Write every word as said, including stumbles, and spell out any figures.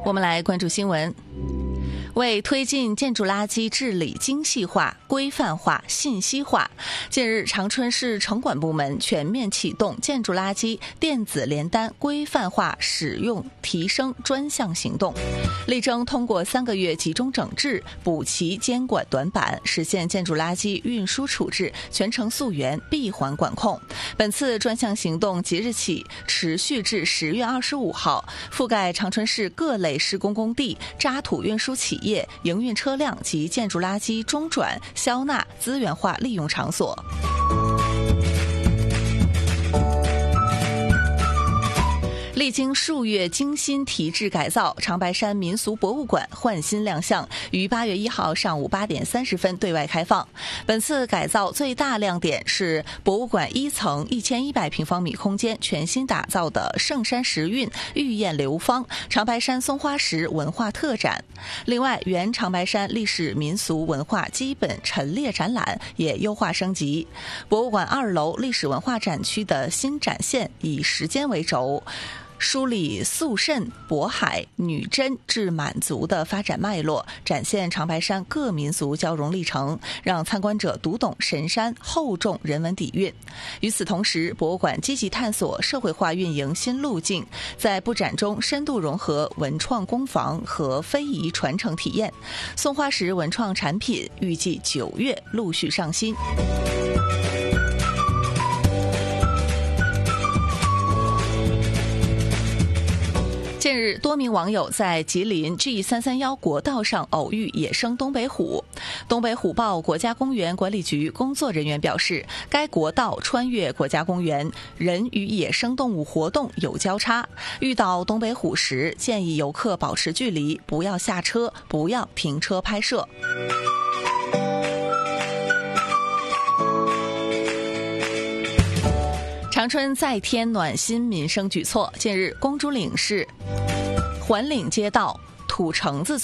我们来关注新闻。为推进建筑垃圾治理精细化、规范化、信息化，近日长春市城管部门全面启动建筑垃圾电子联单规范化使用提升专项行动，力争通过三个月集中整治、补齐监管短板，实现建筑垃圾运输处置全程溯源、闭环管控。本次专项行动即日起持续至十月二十五号，覆盖长春市各类施工工地、渣土运输企业、营运车辆及建筑垃圾中转、消纳、资源化利用场所。历经数月精心提质改造，长白山民俗博物馆焕新亮相，于八月一号上午八点三十分对外开放。本次改造最大亮点是博物馆一层一千一百平方米空间全新打造的圣山石韵御宴流芳长白山松花石文化特展。另外，原长白山历史民俗文化基本陈列展览也优化升级。博物馆二楼历史文化展区的新展现以时间为轴，梳理肃慎、渤海、女真至满族的发展脉络，展现长白山各民族交融历程，让参观者读懂神山厚重人文底蕴。与此同时，博物馆积极探索社会化运营新路径，在布展中深度融合文创工坊和非遗传承体验。松花石文创产品预计九月陆续上新。近日，多名网友在吉林 G 三三一国道上偶遇野生东北虎。东北虎豹国家公园管理局工作人员表示，该国道穿越国家公园，人与野生动物活动有交叉，遇到东北虎时，建议游客保持距离，不要下车，不要停车拍摄。长春再添暖心民生举措。近日，公主岭市环岭街道土橙子村